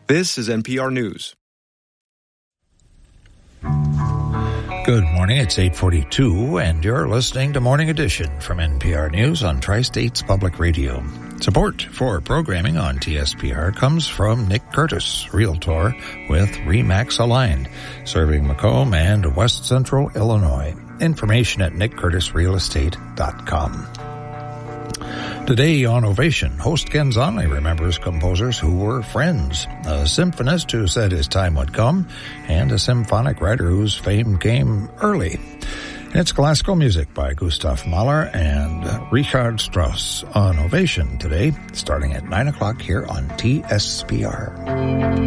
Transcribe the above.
This is NPR News. Good morning, it's 8:42, and you're listening to Morning Edition from NPR News on Tri-States Public Radio. Support for programming on TSPR comes from Nick Curtis, Realtor with RE/MAX Aligned, serving Macomb and West Central Illinois. Information at nickcurtisrealestate.com. Today on Ovation, host Ken Zonley remembers composers who were friends, a symphonist who said his time would come, and a symphonic writer whose fame came early. It's classical music by Gustav Mahler and Richard Strauss on Ovation today, starting at 9 o'clock here on TSPR.